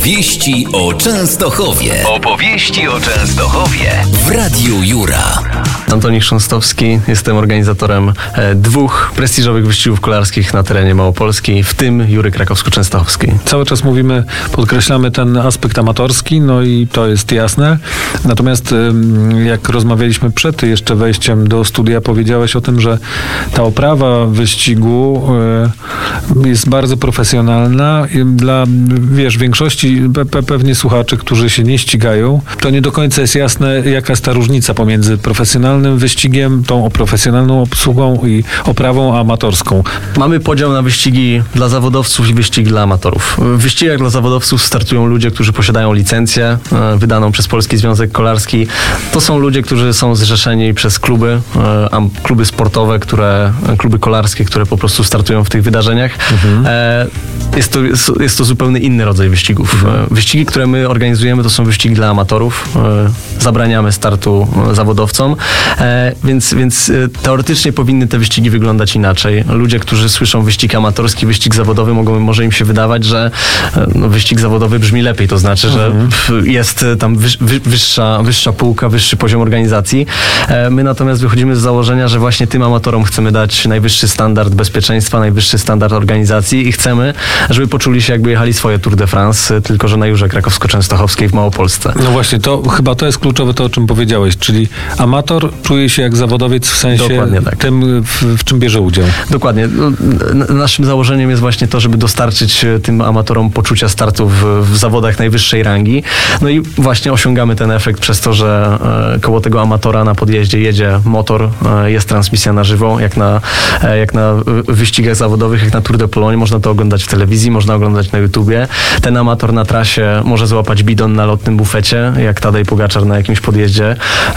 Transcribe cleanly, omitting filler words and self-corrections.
Opowieści o Częstochowie. Opowieści o Częstochowie w Radiu Jura. Antoni Chrząstowski, jestem organizatorem 2 prestiżowych wyścigów kolarskich na terenie Małopolski, w tym Jury Krakowsko-Częstochowskiej. Cały czas podkreślamy ten aspekt amatorski, no i to jest jasne. Natomiast jak rozmawialiśmy przed jeszcze wejściem do studia, powiedziałeś o tym, że ta oprawa wyścigu jest bardzo profesjonalna. Dla, większości pewnie słuchaczy, którzy się nie ścigają, to nie do końca jest jasne, jaka jest ta różnica pomiędzy profesjonalnym wyścigiem, tą profesjonalną obsługą i oprawą amatorską. Mamy podział na wyścigi dla zawodowców i wyścigi dla amatorów. W wyścigach dla zawodowców startują ludzie, którzy posiadają licencję wydaną przez Polski Związek Kolarski. To są ludzie, którzy są zrzeszeni przez kluby sportowe, kluby kolarskie, które po prostu startują w tych wydarzeniach. Jest to zupełnie inny rodzaj wyścigów. Wyścigi, które my organizujemy, to są wyścigi dla amatorów. Zabraniamy startu zawodowcom, więc teoretycznie powinny te wyścigi wyglądać inaczej. Ludzie, którzy słyszą wyścig amatorski, wyścig zawodowy, może im się wydawać, że wyścig zawodowy brzmi lepiej. To znaczy, że jest tam wyższa półka, wyższy poziom organizacji. My natomiast wychodzimy z założenia, że właśnie tym amatorom chcemy dać najwyższy standard bezpieczeństwa, najwyższy standard organizacji i chcemy, żeby poczuli się, jakby jechali swoje Tour de France, tylko że na Jurze Krakowsko-Częstochowskiej w Małopolsce. No właśnie, chyba to jest kluczowe, to o czym powiedziałeś, czyli amator czuje się jak zawodowiec w sensie tym, w czym bierze udział. Dokładnie. Naszym założeniem jest właśnie to, żeby dostarczyć tym amatorom poczucia startu w zawodach najwyższej rangi. No i właśnie osiągamy ten efekt przez to, że koło tego amatora na podjeździe jedzie motor, jest transmisja na żywo, jak na wyścigach zawodowych, jak na Tour de Pologne. Można to oglądać w telewizji, można oglądać na YouTubie. Ten amator na trasie może złapać bidon na lotnym bufecie, jak Tadej Pogaczar na jakimś podjeździe